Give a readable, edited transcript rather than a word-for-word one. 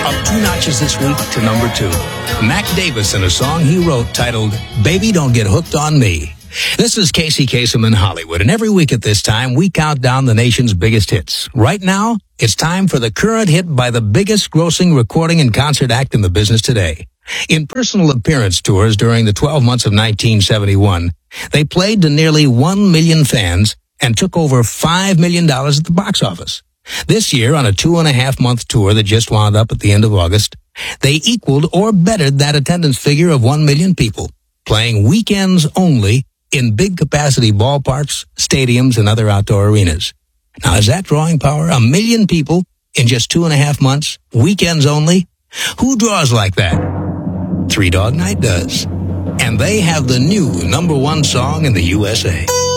up 2 notches this week to number 2. Mac Davis in a song he wrote titled, Baby Don't Get Hooked on Me. This is Casey Kasem in Hollywood, and every week at this time, we count down the nation's biggest hits. Right now, it's time for the current hit by the biggest grossing recording and concert act in the business today. In personal appearance tours during the 12 months of 1971, they played to nearly 1 million fans and took over $5 million at the box office. This year, on a 2.5-month tour that just wound up at the end of August, they equaled or bettered that attendance figure of 1 million people, playing weekends only in big-capacity ballparks, stadiums, and other outdoor arenas. Now, is that drawing power? 1 million people in just 2.5 months, weekends only? Who draws like that? Three Dog Night does. And they have the new #1 song in the USA.